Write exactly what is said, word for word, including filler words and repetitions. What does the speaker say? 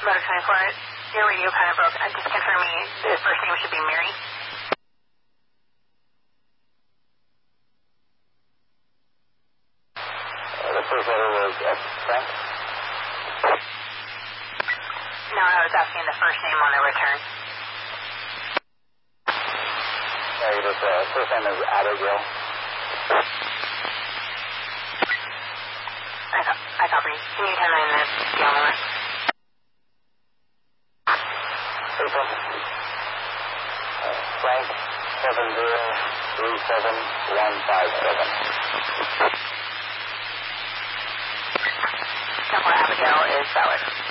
Motor twenty-four, your radio kind of broke. Uh, just confirm me, the first name should be Mary. Uh, the first letter was F. Frank? No, I was asking the first name on the return. Yeah, this uh, first name is Abigail. I, co I copy. Can you turn in the deal number? April. Uh, Frank, seven zero three seven one five seven. Number Abigail is valid.